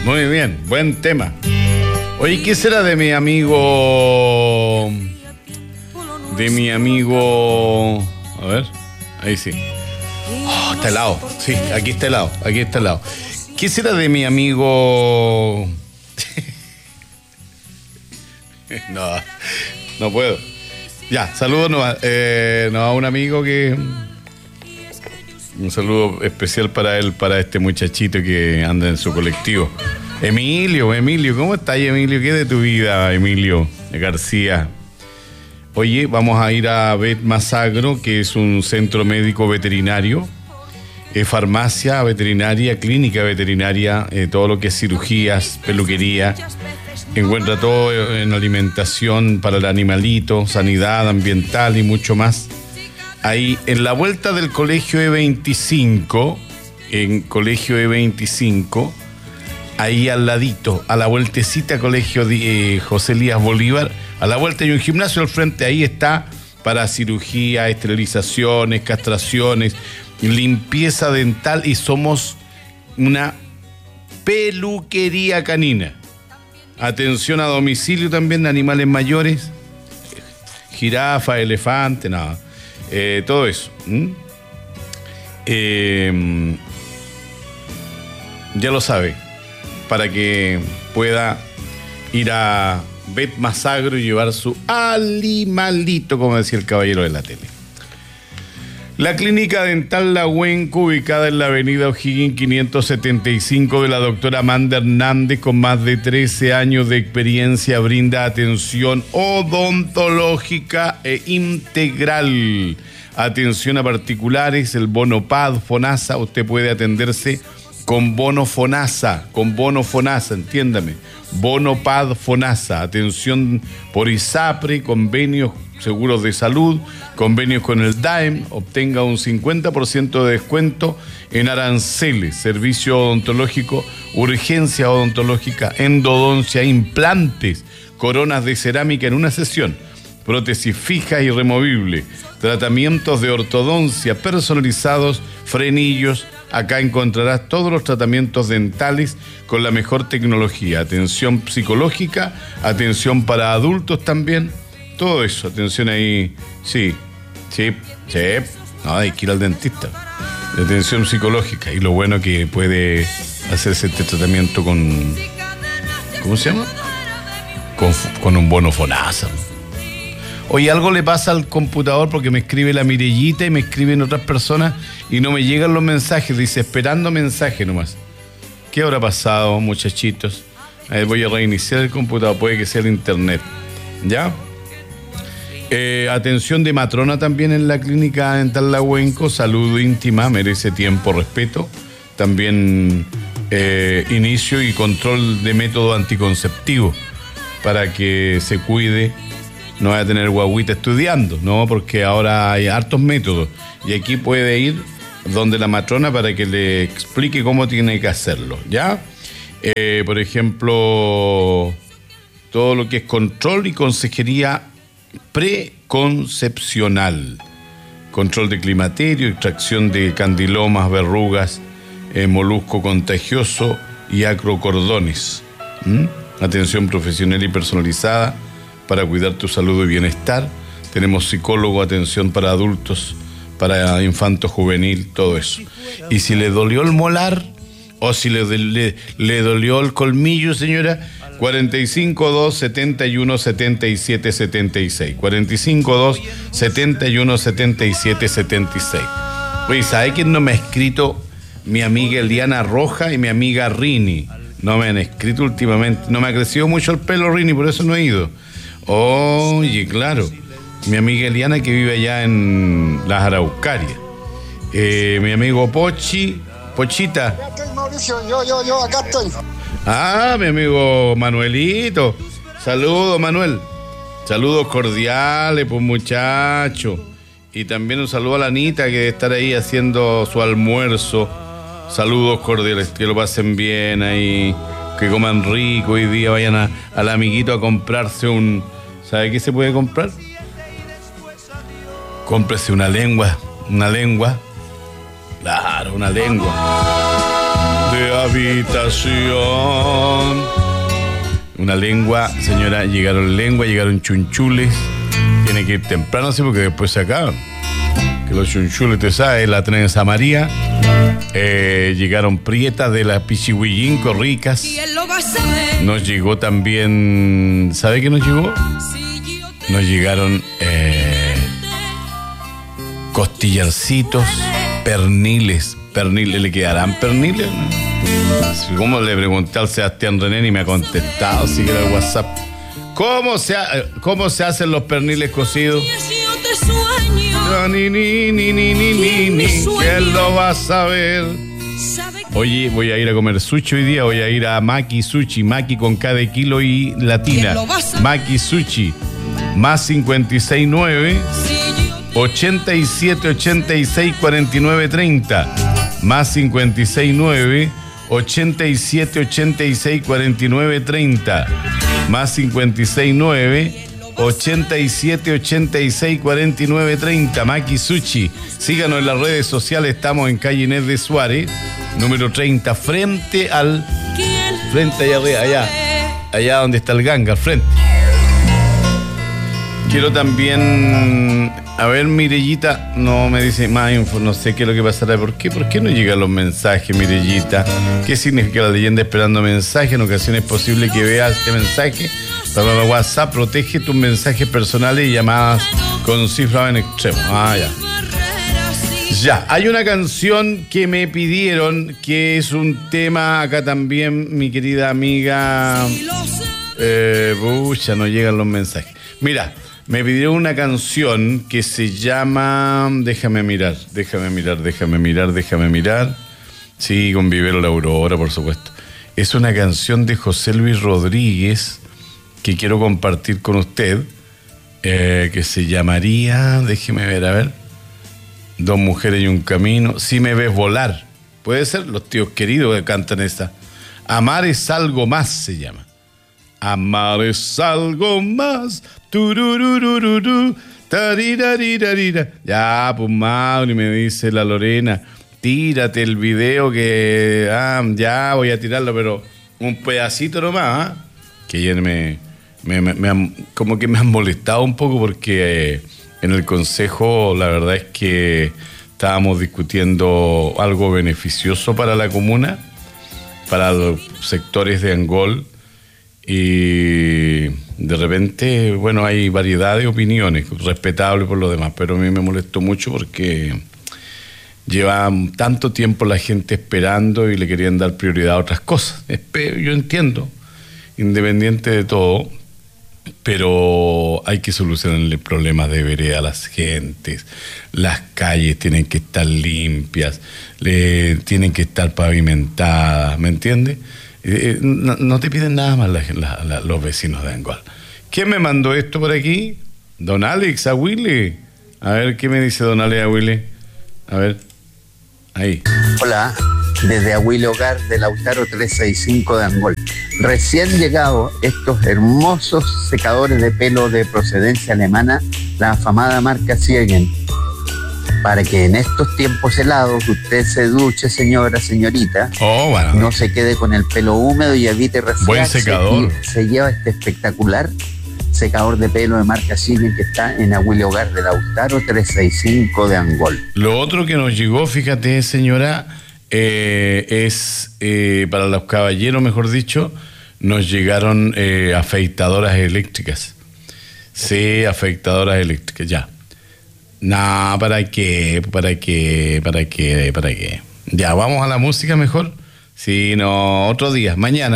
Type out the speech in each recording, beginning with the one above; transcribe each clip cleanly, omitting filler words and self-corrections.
Muy bien, buen tema. Oye, ¿qué será de mi amigo? A ver, ahí sí. Oh, está helado. Sí, aquí está helado. ¿Qué será de mi amigo? No puedo. Ya, saludos a un amigo que... Un saludo especial para él, para este muchachito que anda en su colectivo. Emilio, ¿cómo estás, Emilio? ¿Qué de tu vida, Emilio García? Oye, vamos a ir a Vetmasagro, que es un centro médico veterinario, farmacia veterinaria, clínica veterinaria, todo lo que es cirugías, peluquería. Encuentra todo en alimentación para el animalito, sanidad ambiental y mucho más. Ahí en la vuelta del Colegio E25, ahí al ladito, a la vueltecita Colegio José Elías Bolívar, a la vuelta hay un gimnasio al frente, ahí está para cirugía, esterilizaciones, castraciones, limpieza dental, y somos una peluquería canina. Atención a domicilio también de animales mayores, jirafa, elefante, nada. Todo eso. Ya lo sabe, para que pueda ir a Vetmasagro y llevar su animalito, como decía el caballero de la tele. La clínica dental La Huenco, ubicada en la avenida O'Higgins 575 de la doctora Amanda Hernández, con más de 13 años de experiencia, brinda atención odontológica e integral. Atención a particulares, el bono PAD, FONASA, usted puede atenderse con bono FONASA, entiéndame, bono PAD FONASA, atención por ISAPRE, convenios seguros de salud, convenios con el DAEM, obtenga un 50% de descuento en aranceles, servicio odontológico, urgencia odontológica, endodoncia, implantes, coronas de cerámica en una sesión, prótesis fija y removible, tratamientos de ortodoncia personalizados, frenillos. Acá encontrarás todos los tratamientos dentales con la mejor tecnología, atención psicológica, atención para adultos también. Todo eso, atención ahí, sí, no, hay que ir al dentista, de atención psicológica, y lo bueno que puede hacerse este tratamiento con, ¿cómo se llama? Con un bono FONASA. Oye, algo le pasa al computador porque me escribe la Mirellita y me escriben otras personas y no me llegan los mensajes, dice esperando mensaje nomás. ¿Qué habrá pasado, muchachitos? A ver, voy a reiniciar el computador, puede que sea el internet, ¿ya? Atención de matrona también en la clínica dental La Huenco, salud íntima, merece tiempo, respeto. También inicio y control de método anticonceptivo para que se cuide, no vaya a tener guaguita estudiando, ¿no? Porque ahora hay hartos métodos y aquí puede ir donde la matrona para que le explique cómo tiene que hacerlo, ¿ya? Por ejemplo, todo lo que es control y consejería preconcepcional, control de climaterio, extracción de candilomas, verrugas, molusco contagioso y acrocordones. Atención profesional y personalizada para cuidar tu salud y bienestar. Tenemos psicólogo, atención para adultos, para infanto juvenil, todo eso. Y si le dolió el molar o si le dolió el colmillo, señora, 452-71-77-76. 452-71-77-76. Oye, ¿sabe quién no me ha escrito? Mi amiga Eliana Roja y mi amiga Rini. No me han escrito últimamente. No me ha crecido mucho el pelo, Rini, por eso no he ido. Oye, claro. Mi amiga Eliana, que vive allá en las Araucarias. Mi amigo Pochita. Acá estoy, Mauricio. Yo, acá estoy. Ah, mi amigo Manuelito. Saludos, Manuel. Saludos cordiales, pues, muchacho. Y también un saludo a la Anita, que debe estar ahí haciendo su almuerzo. Saludos cordiales, que lo pasen bien ahí, que coman rico. Hoy día vayan al amiguito a comprarse un... ¿Sabe qué se puede comprar? Cómprese una lengua. Claro, una lengua. De la habitación. Una lengua, señora, llegaron chunchules. Tiene que ir temprano, sí, porque después se acaban. Que los chunchules, te sabes, la trenza María. Llegaron prietas de la Pichihuillinco ricas. Nos llegó también, ¿sabe qué nos llegó? Nos llegaron costillarcitos, perniles. ¿Le quedarán perniles? ¿Cómo le pregunté al Sebastián René y me ha contestado siquiera el WhatsApp? ¿Cómo se hacen los perniles cocidos? ¿Quién lo va a saber? Oye, voy a ir a comer sushi hoy día. Voy a ir a Maki Sushi. Maki con K de kilo y latina. Maki Sushi. Más 569 87 86 49 30. Más 569 87 86 49 30. Más 569 87 86 49 30. Maki Sushi. Síganos en las redes sociales. Estamos en calle Inés de Suárez, número 30, frente allá arriba, allá donde está el Ganga, al frente. Quiero también, a ver, Mirellita, no me dice más info, no sé qué es lo que pasará. ¿Por qué no llegan los mensajes, Mirellita? ¿Qué significa la leyenda esperando mensaje? En ocasiones es posible que veas este mensaje. Para WhatsApp, protege tus mensajes personales y llamadas con cifras en extremo. Ya, hay una canción que me pidieron, que es un tema acá también, mi querida amiga. No llegan los mensajes. Mira, me pidieron una canción que se llama... Déjame mirar. Sí, con Vivero La Aurora, por supuesto. Es una canción de José Luis Rodríguez que quiero compartir con usted, que se llamaría... Déjeme ver. Dos mujeres y un camino. Si me ves volar. Puede ser, los tíos queridos que cantan esta. Amar es algo más, se llama. Amar es algo más. Turururururu, tarirarirarira. Ya, pues Mauri, me dice la Lorena, tírate el video que... ya voy a tirarlo, pero un pedacito nomás, que ayer como que me han molestado un poco porque en el consejo la verdad es que estábamos discutiendo algo beneficioso para la comuna, para los sectores de Angol. Y de repente, bueno, hay variedad de opiniones, respetables por lo demás, pero a mí me molestó mucho porque lleva tanto tiempo la gente esperando y le querían dar prioridad a otras cosas. Yo entiendo, independiente de todo, pero hay que solucionarle problemas de vereda a las gentes. Las calles tienen que estar limpias, tienen que estar pavimentadas, ¿me entiendes? No te piden nada más los vecinos de Angol. ¿Quién me mandó esto por aquí? Don Alex Aguile. A ver, ¿qué me dice don Alex Aguile? A ver, ahí. Hola, desde Aguile Hogar de Lautaro 365 de Angol. Recién llegado estos hermosos secadores de pelo de procedencia alemana, la afamada marca Siegen, para que en estos tiempos helados usted se duche, señorita, bueno, no se quede con el pelo húmedo y evite resfriarse. Buen secador. Y se lleva este espectacular secador de pelo de marca Siegen que está en Aguile Hogar de Lautaro 365 de Angol. Lo otro que nos llegó, fíjate, señora, es para los caballeros, mejor dicho, nos llegaron afeitadoras eléctricas. Sí, afeitadoras eléctricas, ya. No, ¿para qué? Ya, vamos a la música mejor. Sí, no, otro día. Mañana.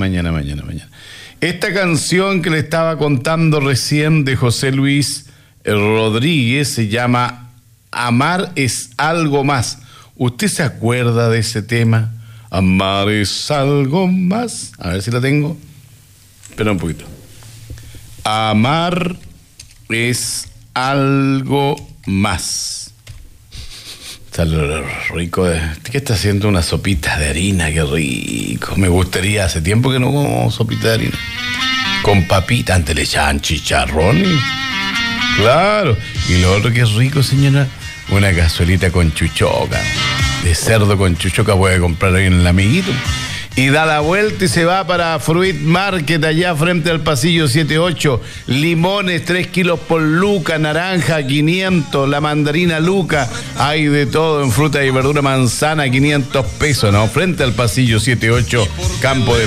Esta canción que le estaba contando recién de José Luis Rodríguez se llama Amar es algo más. ¿Usted se acuerda de ese tema? Amar es algo más. A ver si la tengo. Espera un poquito. Amar es algo más. Está rico. ¿Qué está haciendo? Una sopita de harina, qué rico. Me gustaría, hace tiempo que no como sopita de harina. Con papita, antes le echaban chicharrones. Claro. Y lo otro que es rico, señora, una cazuelita con chuchoca. de cerdo con chuchoca puede comprar ahí en el Amiguito. Y da la vuelta y se va para Fruit Market, allá frente al pasillo 7-8. Limones, 3 kilos por luca, naranja, 500, la mandarina luca. Hay de todo en fruta y verdura, manzana, 500 pesos, ¿no? Frente al pasillo 7-8, Campo de